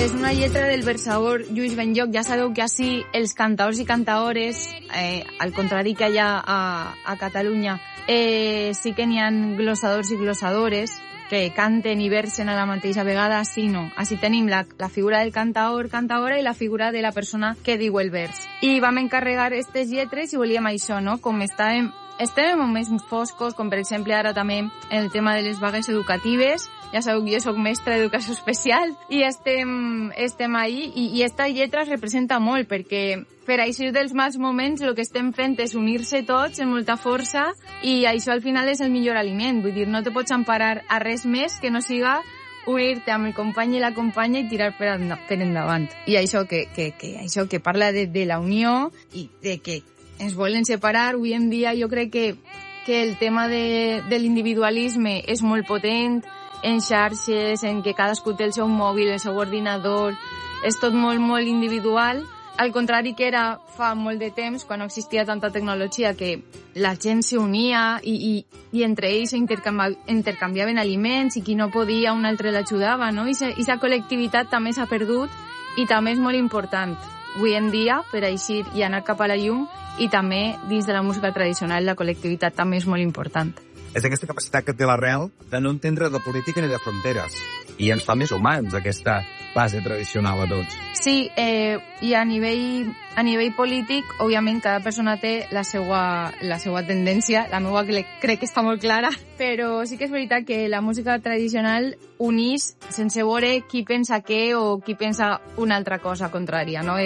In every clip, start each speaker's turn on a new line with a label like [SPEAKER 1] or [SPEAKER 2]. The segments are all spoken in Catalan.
[SPEAKER 1] és una lletra del versador Lluís Benlloc. Ja sabeu que així els cantaors i cantaores, al contrari que allà a Catalunya, sí que n'hi ha glossadors i glossadores que canten i versen a la mateixa vegada. Així no. Així tenim la figura del cantaor, cantaora, i la figura de la persona que diu el vers. I vam encarregar aquestes lletres i volíem això, no? Com estem en moments foscos, com per exemple ara també en el tema de les vagues educatives. Ja sabeu que jo soc mestra d'educació especial i estem ahí, i esta lletra es representa molt, perquè per eixir dels mals moments el que estem fent és unir-se tots amb molta força, i això al final és el millor aliment. Vull dir, no te pots emparar a res més que no siga unir-te amb el company i la companya i tirar per endavant. I això que parla de la unió i de que ens volen separar. Avui en dia jo crec que el tema de l'individualisme és molt potent, en xarxes, en que cadascú té el seu mòbil, el seu ordinador, és tot molt, molt individual, al contrari que era fa molt de temps, quan no existia tanta tecnologia, que la gent s'unia i entre ells intercanviaven aliments, i qui no podia un altre l'ajudava, no? I aquesta col·lectivitat també s'ha perdut, i també és molt important avui en dia per eixir i anar cap a la llum, i també dins de la música tradicional la col·lectivitat també és molt important.
[SPEAKER 2] És aquesta capacitat que té l'arrel de no entendre de política ni de fronteres. I ens fa més humans, aquesta base tradicional a tots.
[SPEAKER 1] Sí, i a nivell polític, òbviament, cada persona té la seva tendència. La meva crec que està molt clara, però sí que és veritat que la música tradicional unís sense veure qui pensa què o qui pensa una altra cosa contrària, no?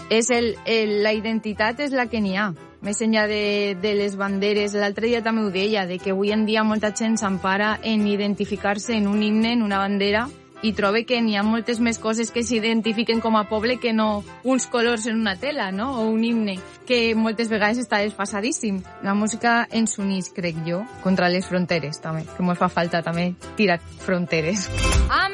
[SPEAKER 1] La identitat és la que n'hi ha. Més enllà de les banderes, l'altre dia també ho deia, de que avui en dia molta gent s'empara en identificar-se en un himne, en una bandera, i trobe que n'hi ha moltes més coses que s'identifiquen com a poble que no uns colors en una tela, no? O un himne, que moltes vegades està desfasadíssim. La música ens unís, crec jo, contra les fronteres, també, que ens fa falta també tirar fronteres. Amén.